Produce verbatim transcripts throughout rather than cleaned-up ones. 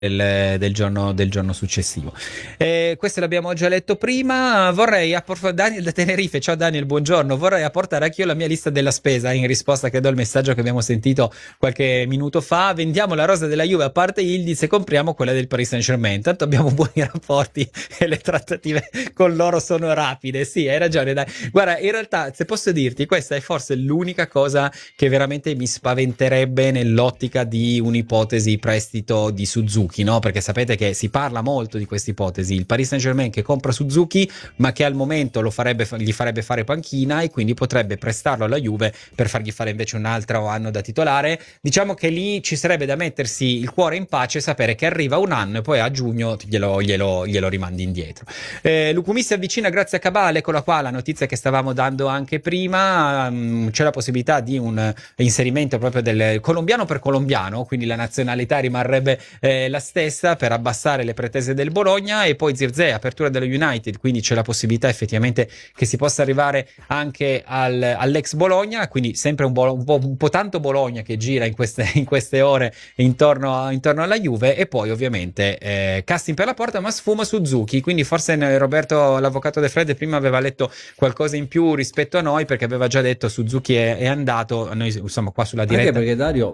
Del, del giorno, del giorno successivo. Eh, questo l'abbiamo già letto prima. Vorrei apportare Daniel da Tenerife. Ciao Daniel, buongiorno. Vorrei apportare anch'io la mia lista della spesa in risposta, credo, al messaggio che abbiamo sentito qualche minuto fa. Vendiamo la rosa della Juve a parte Yildiz e compriamo quella del Paris Saint-Germain. Tanto abbiamo buoni rapporti e le trattative con loro sono rapide. Sì, hai ragione, dai. Guarda, in realtà, se posso dirti, questa è forse l'unica cosa che veramente mi spaventerebbe nell'ottica di un'ipotesi prestito di Suzuki. No? Perché sapete che si parla molto di questa ipotesi, il Paris Saint-Germain che compra Suzuki ma che al momento lo farebbe, gli farebbe fare panchina e quindi potrebbe prestarlo alla Juve per fargli fare invece un altro anno da titolare. Diciamo che lì ci sarebbe da mettersi il cuore in pace e sapere che arriva un anno e poi a giugno glielo, glielo, glielo rimandi indietro. eh, Lucumi si avvicina grazie a Cabal, eccola qua la notizia che stavamo dando anche prima. um, c'è la possibilità di un inserimento proprio del colombiano per colombiano, quindi la nazionalità rimarrebbe eh, la stessa per abbassare le pretese del Bologna. E poi Zirkzee, apertura dello United, quindi c'è la possibilità effettivamente che si possa arrivare anche al, all'ex Bologna, quindi sempre un, un, po', un po' tanto Bologna che gira in queste, in queste ore intorno, intorno alla Juve. E poi ovviamente eh, casting per la porta, ma sfuma Suzuki, quindi forse Roberto, l'avvocato De Fred, prima aveva letto qualcosa in più rispetto a noi, perché aveva già detto Suzuki è, è andato. Noi insomma qua sulla diretta, anche perché Dario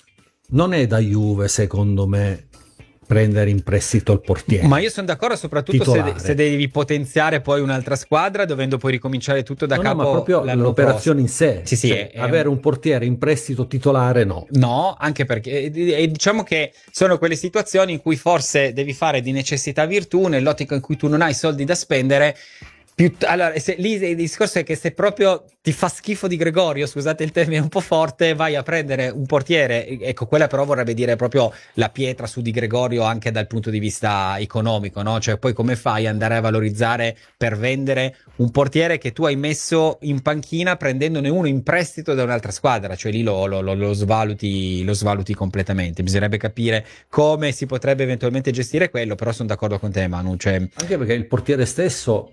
non è da Juve secondo me prendere in prestito il portiere. Ma io sono d'accordo, soprattutto se, se devi potenziare poi un'altra squadra, dovendo poi ricominciare tutto da no, capo. No, ma proprio l'operazione in sé. Sì, sì, cioè, è, avere è... un portiere in prestito titolare no. No, anche perché e diciamo che sono quelle situazioni in cui forse devi fare di necessità virtù, nell'ottica in cui tu non hai soldi da spendere. Più, allora, se, lì il discorso è che se proprio ti fa schifo Di Gregorio, scusate il termine un po' forte, vai a prendere un portiere, ecco, quella però vorrebbe dire proprio la pietra su Di Gregorio anche dal punto di vista economico, no? Cioè poi come fai ad andare a valorizzare per vendere un portiere che tu hai messo in panchina prendendone uno in prestito da un'altra squadra? Cioè lì lo, lo, lo, lo svaluti, lo svaluti completamente. Bisognerebbe capire come si potrebbe eventualmente gestire quello, però sono d'accordo con te, Manu. Cioè... anche perché il portiere stesso,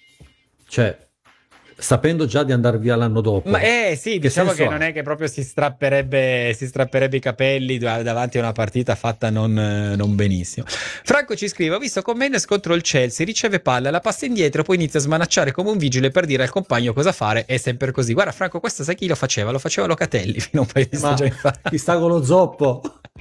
cioè sapendo già di andare via l'anno dopo, ma eh sì, che diciamo che ha? non è che proprio si strapperebbe si strapperebbe i capelli davanti a una partita fatta non, non benissimo. Franco ci scrive: ho visto con Mendes contro il Chelsea, riceve palla, la passa indietro, poi inizia a smanacciare come un vigile per dire al compagno cosa fare. È sempre così. Guarda Franco, questo sai chi lo faceva? Lo faceva Locatelli fino a un paio di stagioni fa. Chi sta con lo zoppo?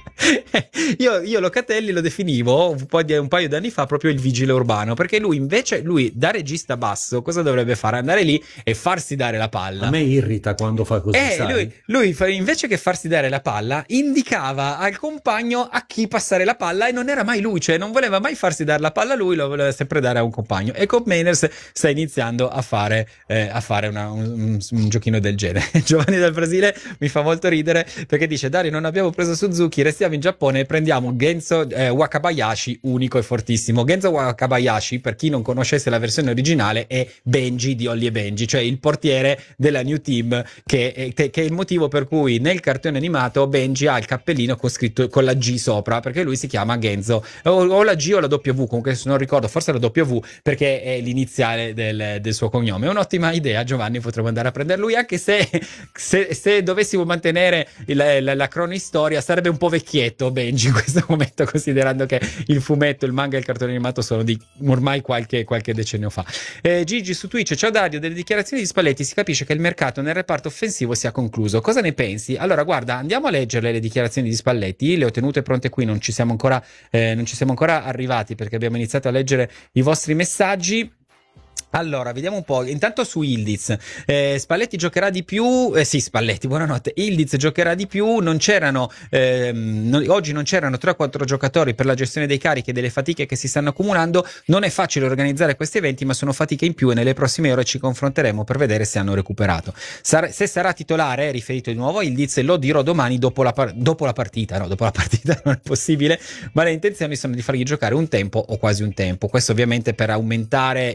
io, io Locatelli lo definivo un, po' di, un paio di anni fa proprio il vigile urbano, perché lui invece, lui da regista basso, cosa dovrebbe fare? Andare lì e farsi dare la palla. A me irrita quando fa così, eh, sai? Lui, lui invece che farsi dare la palla indicava al compagno a chi passare la palla, e non era mai lui, cioè non voleva mai farsi dare la palla a lui, lo voleva sempre dare a un compagno. E con Mainers sta iniziando a fare, eh, a fare una, un, un, un giochino del genere. Giovanni dal Brasile mi fa molto ridere perché dice: Dario, non abbiamo preso Suzuki, restiamo in Giappone e prendiamo Genzo eh, Wakabayashi, unico e fortissimo. Genzo Wakabayashi, per chi non conoscesse la versione originale, è Benji di Holly e Benji, cioè il portiere della New Team, che è, che è il motivo per cui nel cartone animato Benji ha il cappellino con scritto con la G sopra, perché lui si chiama Genzo, o, o la G o la W, comunque se non ricordo, forse la W, perché è l'iniziale del, del suo cognome. È un'ottima idea, Giovanni, potremmo andare a prendere lui, anche se se, se dovessimo mantenere il, la, la cronistoria sarebbe un po' vecchietto Benji in questo momento, considerando che il fumetto, il manga e il cartone animato sono di ormai qualche, qualche decennio fa. eh, Gigi su Twitch: ciao Dario, delle dichiarazioni di Spalletti si capisce che il mercato nel reparto offensivo sia concluso, cosa ne pensi? Allora guarda, andiamo a leggerle le dichiarazioni di Spalletti, le ho tenute pronte qui, non ci siamo ancora eh, non ci siamo ancora arrivati perché abbiamo iniziato a leggere i vostri messaggi. Allora, vediamo un po'. Intanto su Yildiz, eh, Spalletti giocherà di più. Eh, sì, Spalletti, buonanotte. Yildiz giocherà di più. Non c'erano ehm, non, oggi non c'erano tre o quattro giocatori per la gestione dei carichi e delle fatiche che si stanno accumulando. Non è facile organizzare questi eventi, ma sono fatiche in più e nelle prossime ore ci confronteremo per vedere se hanno recuperato. Sar- se sarà titolare, riferito di nuovo a Yildiz, lo dirò domani dopo la, par- dopo la partita. No, dopo la partita non è possibile, ma le intenzioni sono di fargli giocare un tempo o quasi un tempo. Questo ovviamente per aumentare il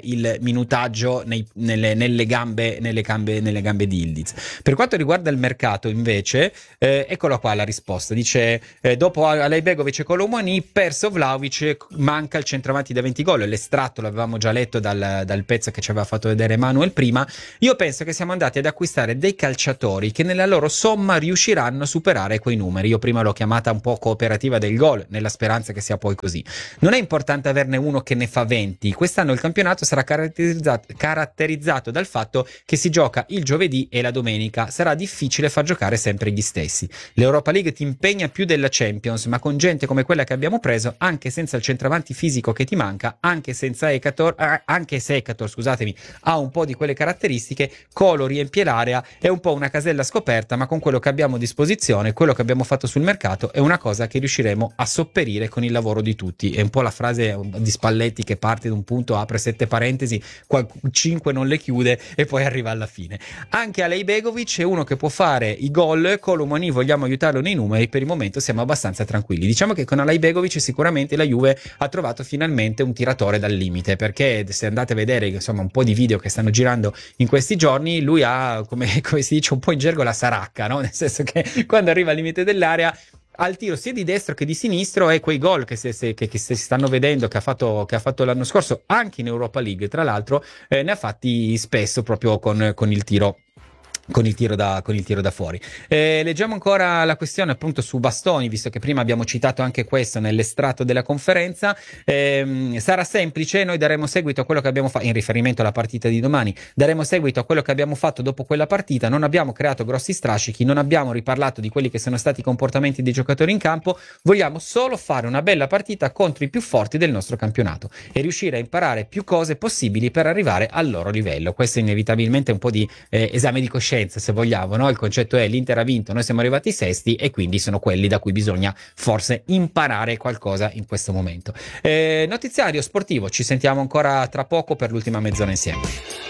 minutaggio nei, nelle, nelle gambe nelle gambe nelle gambe di Ildiz. Per quanto riguarda il mercato invece, eh, eccola qua la risposta, dice eh, dopo Alejbegovic e Colomani perso Vlahovic, manca il centravanti da venti gol. L'estratto l'avevamo già letto dal, dal pezzo che ci aveva fatto vedere Emanuel prima. Io penso che siamo andati ad acquistare dei calciatori che nella loro somma riusciranno a superare quei numeri. Io prima l'ho chiamata un po' cooperativa del gol, nella speranza che sia poi così. Non è importante averne uno che ne fa venti. Quest'anno il campionato sarà caratterizzato, caratterizzato dal fatto che si gioca il giovedì e la domenica. Sarà difficile far giocare sempre gli stessi. L'Europa League ti impegna più della Champions, ma con gente come quella che abbiamo preso, anche senza il centravanti fisico che ti manca, anche senza Ekator, eh, anche se Ekator, scusatemi, ha un po' di quelle caratteristiche, Colo riempie l'area, è un po' una casella scoperta, ma con quello che abbiamo a disposizione, quello che abbiamo fatto sul mercato, è una cosa che riusciremo a sopperire con il lavoro di tutti. È un po' la frase di Spalletti che parte da un punto, apre sette parentesi, cinque non le chiude e poi arriva alla fine. Anche Alejbegovic è uno che può fare i gol, Colomani vogliamo aiutarlo nei numeri, per il momento siamo abbastanza tranquilli. Diciamo che con Alejbegovic sicuramente la Juve ha trovato finalmente un tiratore dal limite, perché se andate a vedere insomma un po' di video che stanno girando in questi giorni, lui ha, come, come si dice un po' in gergo, la saracca, no? Nel senso che quando arriva al limite dell'area al tiro sia di destro che di sinistro, e quei gol che, se, se, che, che si stanno vedendo che ha, fatto, che ha fatto l'anno scorso anche in Europa League tra l'altro, eh, ne ha fatti spesso proprio con, con il tiro con il tiro da, con il tiro da fuori. Eh, leggiamo ancora la questione appunto su Bastoni, visto che prima abbiamo citato anche questo nell'estratto della conferenza. Eh, sarà semplice, noi daremo seguito a quello che abbiamo fatto in riferimento alla partita di domani, daremo seguito a quello che abbiamo fatto dopo quella partita, non abbiamo creato grossi strascichi, non abbiamo riparlato di quelli che sono stati i comportamenti dei giocatori in campo, vogliamo solo fare una bella partita contro i più forti del nostro campionato e riuscire a imparare più cose possibili per arrivare al loro livello. Questo è inevitabilmente un po' di eh, esame di coscienza, se vogliamo, no? Il concetto è: l'Inter ha vinto, noi siamo arrivati sesti e quindi sono quelli da cui bisogna forse imparare qualcosa in questo momento. Eh, notiziario sportivo, ci sentiamo ancora tra poco per l'ultima mezz'ora insieme.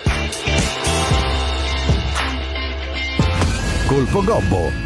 Colpo Gobbo.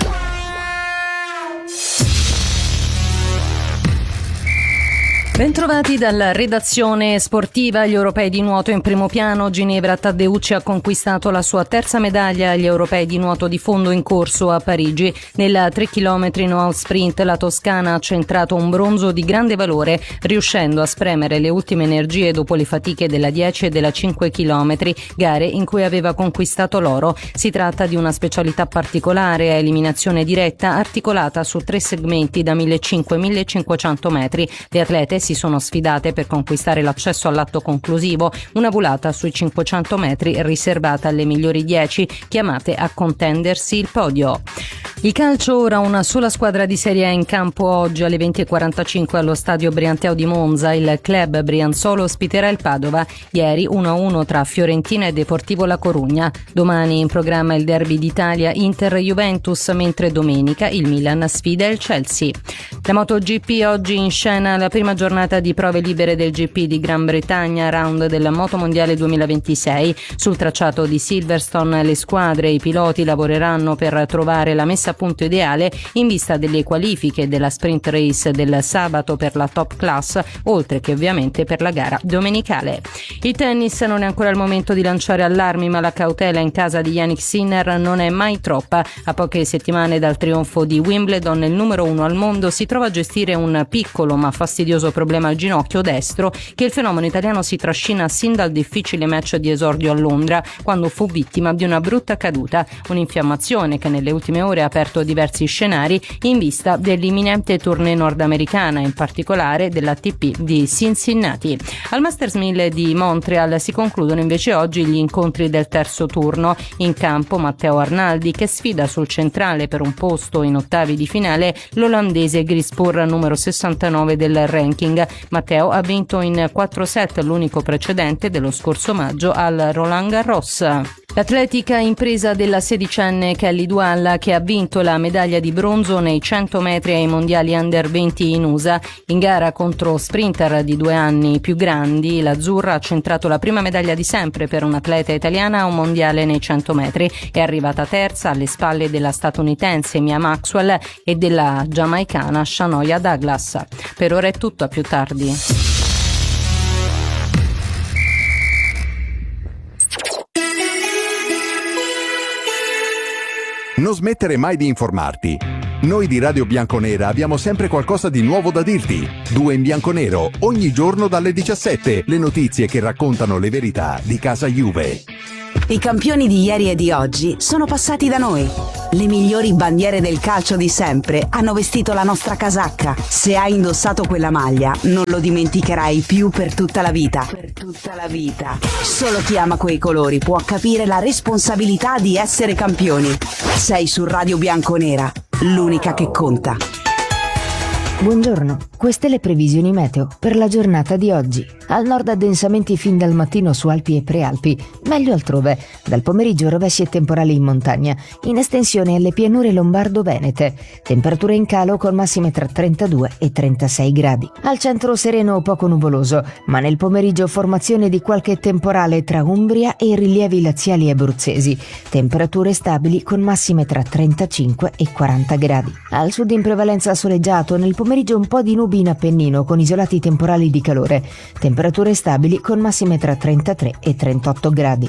Bentrovati dalla redazione sportiva. Gli europei di nuoto in primo piano. Ginevra Taddeucci ha conquistato la sua terza medaglia agli europei di nuoto di fondo in corso a Parigi. Nel tre chilometri no out sprint la toscana ha centrato un bronzo di grande valore, riuscendo a spremere le ultime energie dopo le fatiche della dieci e della cinque chilometri, gare in cui aveva conquistato l'oro. Si tratta di una specialità particolare a eliminazione diretta, articolata su tre segmenti da millecinquecento millecinquecento metri. Le atlete si sono sfidate per conquistare l'accesso all'atto conclusivo, una volata sui cinquecento metri riservata alle migliori dieci, chiamate a contendersi il podio. Il calcio, ora una sola squadra di Serie A in campo. Oggi alle venti e quarantacinque allo stadio Brianteo di Monza il club brianzolo ospiterà il Padova. Ieri uno a uno tra Fiorentina e Deportivo La Corugna. Domani in programma il derby d'Italia Inter-Juventus, mentre domenica il Milan sfida il Chelsea. La MotoGP, oggi in scena la prima giornata di prove libere del G P di Gran Bretagna, round del Moto Mondiale duemilaventisei. Sul tracciato di Silverstone le squadre e i piloti lavoreranno per trovare la messa a punto ideale in vista delle qualifiche della sprint race del sabato per la top class, oltre che ovviamente per la gara domenicale. Il tennis, non è ancora il momento di lanciare allarmi, ma la cautela in casa di Jannik Sinner non è mai troppa. A poche settimane dal trionfo di Wimbledon, il numero uno al mondo si trova a gestire un piccolo ma fastidioso problema al ginocchio destro che il fenomeno italiano si trascina sin dal difficile match di esordio a Londra, quando fu vittima di una brutta caduta, un'infiammazione che nelle ultime ore ha aperto diversi scenari in vista dell'imminente tournée nordamericana, in particolare dell'A T P di Cincinnati. Al Masters mille di Montreal si concludono invece oggi gli incontri del terzo turno. In campo Matteo Arnaldi, che sfida sul centrale per un posto in ottavi di finale l'olandese Grispur, numero sessantanove del ranking. Matteo ha vinto in quattro set, l'unico precedente dello scorso maggio al Roland Garros. L'atletica impresa della sedicenne Kelly Dualla, che ha vinto la medaglia di bronzo nei cento metri ai mondiali under venti in U S A. In gara contro sprinter di due anni più grandi, l'azzurra ha centrato la prima medaglia di sempre per un'atleta italiana a un mondiale nei cento metri. È arrivata terza alle spalle della statunitense Mia Maxwell e della giamaicana Shanoia Douglas. Per ora è tutto, a più tardi. Non smettere mai di informarti. Noi di Radio Bianconera abbiamo sempre qualcosa di nuovo da dirti. Due in bianco nero, ogni giorno dalle diciassette, le notizie che raccontano le verità di casa Juve. I campioni di ieri e di oggi sono passati da noi. Le migliori bandiere del calcio di sempre hanno vestito la nostra casacca. Se hai indossato quella maglia, non lo dimenticherai più per tutta la vita. Per tutta la vita. Solo chi ama quei colori può capire la responsabilità di essere campioni. Sei su Radio Bianconera, l'unica che conta. Buongiorno, queste le previsioni meteo per la giornata di oggi. Al nord addensamenti fin dal mattino su Alpi e Prealpi, meglio altrove. Dal pomeriggio rovesci e temporali in montagna, in estensione alle pianure lombardo-venete. Temperature in calo con massime tra trentadue e trentasei gradi. Al centro sereno poco nuvoloso, ma nel pomeriggio formazione di qualche temporale tra Umbria e i rilievi laziali abruzzesi. Temperature stabili con massime tra trentacinque e quaranta gradi. Al sud in prevalenza soleggiato, nel pomeriggio un po' di nubi in Appennino con isolati temporali di calore. Temperature stabili con massime tra trentatré e trentotto gradi.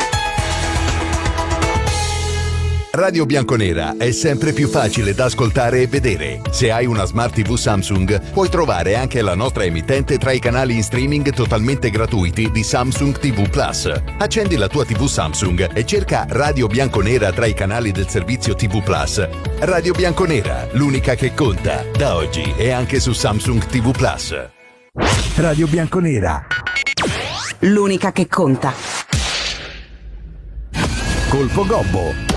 Radio Bianconera è sempre più facile da ascoltare e vedere. Se hai una Smart tivù Samsung, puoi trovare anche la nostra emittente tra i canali in streaming totalmente gratuiti di Samsung tivù Plus. Accendi la tua tivù Samsung e cerca Radio Bianconera tra i canali del servizio tivù Plus. Radio Bianconera, l'unica che conta, da oggi e anche su Samsung tivù Plus. Radio Bianconera, l'unica che conta. Colpo Gobbo.